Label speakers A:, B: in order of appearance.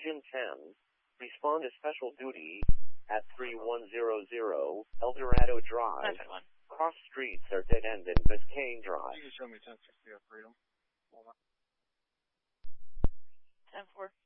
A: Engine 10, respond to special duty at 3100 Eldorado Drive. Cross streets are dead end in Biscayne Drive.
B: You can show me 1060 Freedom.
C: 10-4.